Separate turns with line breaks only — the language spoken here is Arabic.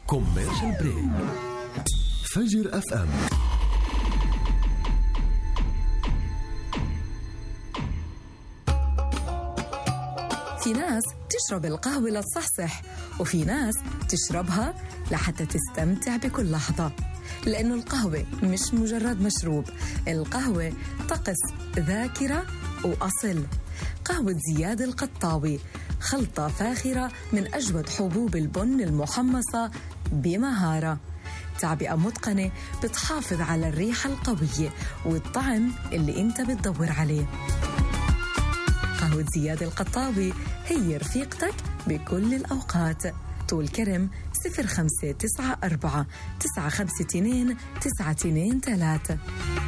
كوميرشال بريك. فجر اف ام.
في ناس تشرب القهوة لتصحصح، وفي ناس تشربها لحتى تستمتع بكل لحظة، لأنه القهوة مش مجرد مشروب، القهوة طقس، ذاكرة وأصل. قهوة زياد القطاوي خلطة فاخرة من أجود حبوب البن المحمصة بمهارة، تعبئة متقنة بتحافظ على الريحة القوية والطعم اللي انت بتدور عليه. قهوة زياد القطاوي هي رفيقتك بكل الأوقات. طول كرم 0594 952 923.